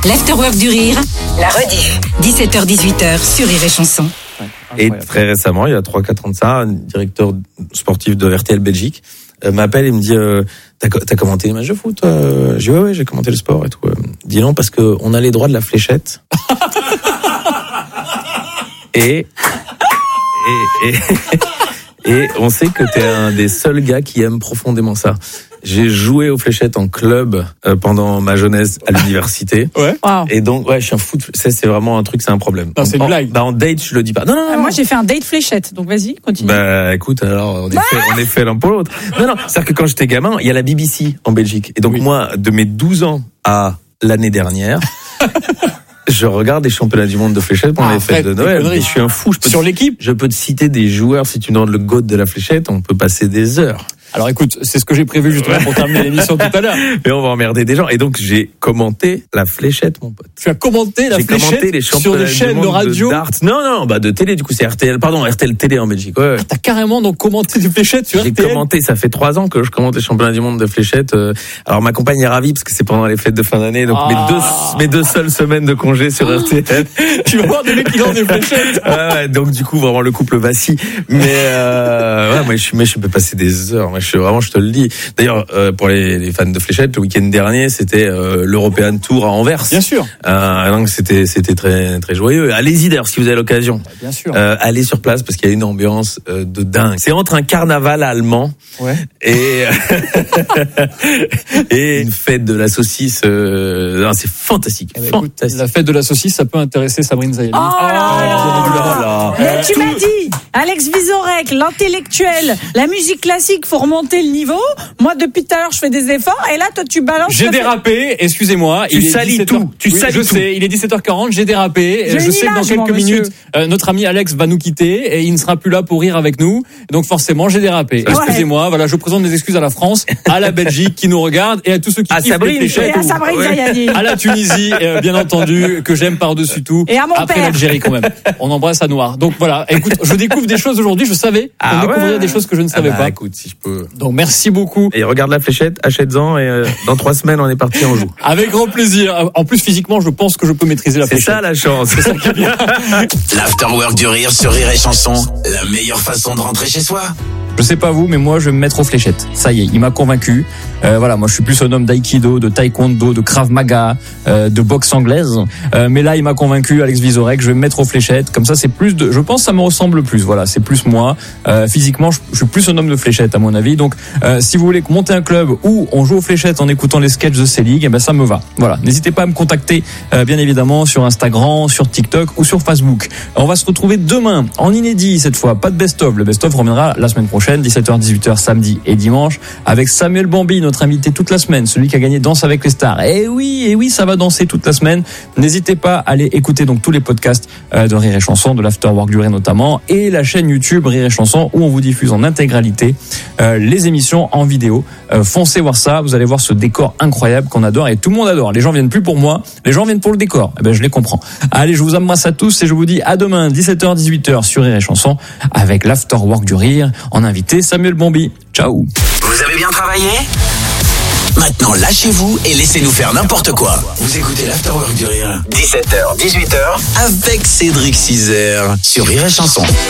L'Afterwork du Rire, la rediff. 17h-18h sur Rire et Chanson. Et très récemment, il y a 3-4 ans de ça, un directeur sportif de RTL Belgique m'appelle et me dit t'as commenté les matchs de foot? Je dis ouais, j'ai commenté le sport et tout. Il dit non, parce que on a les droits de la fléchette. et on sait que t'es un des seuls gars qui aime profondément ça. J'ai joué aux fléchettes en club pendant ma jeunesse à l'université. Ouais. Wow. Et donc, ouais, je suis un fou. Ça, c'est vraiment un truc, c'est un problème. Non, c'est une blague. En date, je le dis pas. Non. Moi, j'ai fait un date fléchette, donc vas-y, continue. Bah, écoute, alors, on est fait l'un pour l'autre. Non, c'est-à-dire que quand j'étais gamin, il y a la BBC en Belgique. Et donc, Oui. moi, de mes 12 ans à l'année dernière, je regarde les championnats du monde de fléchettes pendant les fêtes de Noël. Et je suis un fou. Sur l'équipe. Je peux te citer des joueurs, si tu demandes le GOAT de la fléchette, on peut passer des heures. Alors écoute, c'est ce que j'ai prévu justement pour terminer l'émission tout à l'heure. Et on va emmerder des gens. Et donc, j'ai commenté la fléchette, mon pote. Tu as commenté la J'ai commenté fléchette les sur championnats des du chaînes monde de radio. darts. Non, de télé, du coup, c'est RTL Télé en Belgique. Ouais. T'as carrément donc commenté des fléchettes sur J'ai RTL. commenté, ça fait 3 ans que je commente les championnats du monde de fléchettes. Alors ma compagne est ravie parce que c'est pendant les fêtes de fin d'année, donc mes deux seules semaines de congé sur RTL. Tu vas voir des mecs qui lancent des fléchettes. Ouais, donc du coup vraiment le couple vacille. Mais ouais, moi je peux passer des heures. Moi je te le dis. D'ailleurs pour les fans de fléchettes, le week-end dernier c'était l'European Tour à Anvers. Bien sûr. Donc c'était très très joyeux. Allez-y d'ailleurs si vous avez l'occasion. Bien sûr. Allez sur place parce qu'il y a une ambiance de dingue. C'est entre un carnaval allemand et une fête de la saucisse. C'est fantastique. Eh ben, écoute, la fête de la saucisse, ça peut intéresser Sabrine Zaheli. Oh là là. Mais tu m'as dit, Alex Vizorek, l'intellectuel, la musique classique, faut remonter le niveau. Moi, depuis tout à l'heure, je fais des efforts, et là, toi, tu balances. J'ai dérapé, excusez-moi. Tu salis tout. Je sais, il est 17h40, j'ai dérapé. Je sais que dans quelques minutes, notre ami Alex va nous quitter et il ne sera plus là pour rire avec nous. Donc forcément, j'ai dérapé. Excusez-moi, voilà, je présente mes excuses à la France, à la Belgique qui nous regarde et à tous ceux qui kiffent les fléchettes. Et à Sabrine Zaheli. À la Tunisie, bien entendu, que j'aime par-dessus tout. Et à mon après père. l'Algérie quand même. On embrasse à Noir. Donc voilà, écoute, je découvre des choses aujourd'hui, je savais qu'on découvrirait des choses que je ne savais pas. Écoute, si je peux. Donc merci beaucoup. Et regarde la fléchette, achète-en et dans 3 semaines on est parti, on joue. Avec grand plaisir. En plus physiquement, je pense que je peux maîtriser la C'est fléchette. ça la chance. C'est ça qui est bien. L'Afterwork du Rire sur Rire et Chanson, la meilleure façon de rentrer chez soi. Je sais pas vous, mais moi je vais me mettre aux fléchettes. Ça y est, il m'a convaincu. Voilà, moi je suis plus un homme d'aïkido, de taekwondo, de krav maga, de boxe anglaise. Mais là, il m'a convaincu, Alex Vizorek. Je vais me mettre aux fléchettes. Comme ça, c'est plus de. Je pense, que ça me ressemble plus. Voilà, c'est plus moi. Physiquement, je suis plus un homme de fléchettes à mon avis. Donc, si vous voulez monter un club où on joue aux fléchettes en écoutant les sketchs de C-League, eh ben ça me va. Voilà, n'hésitez pas à me contacter, bien évidemment, sur Instagram, sur TikTok ou sur Facebook. On va se retrouver demain en inédit cette fois. Pas de best-of. Le best-of reviendra la semaine prochaine. 17h, 18h, samedi et dimanche, avec Samuel Bambi, notre invité toute la semaine, celui qui a gagné Danse avec les stars. Et oui, ça va danser toute la semaine. N'hésitez pas à aller écouter donc tous les podcasts de Rire et Chanson, de l'Afterwork du Rire notamment, et la chaîne YouTube Rire et Chanson, où on vous diffuse en intégralité les émissions en vidéo. Foncez voir ça, vous allez voir ce décor incroyable qu'on adore, et tout le monde adore. Les gens viennent plus pour moi, les gens viennent pour le décor. Eh ben, je les comprends. Allez, je vous embrasse à tous et je vous dis à demain, 17h, 18h sur Rire et Chanson, avec l'Afterwork du Rire, en invité Samuel Bambi. Ciao. Vous avez bien travaillé ? Maintenant, lâchez-vous et laissez-nous faire n'importe quoi. Vous écoutez l'Afterwork du Rire. 17h, 18h, avec Cédric Cizer sur Rire et Chanson.